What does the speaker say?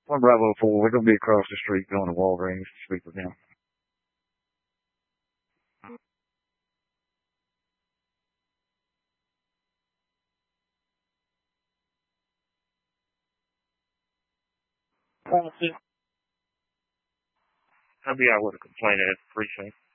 One Bravo 4. We're going to be across the street going to Walgreens to speak with him. I'll be out with a complaint at the precinct.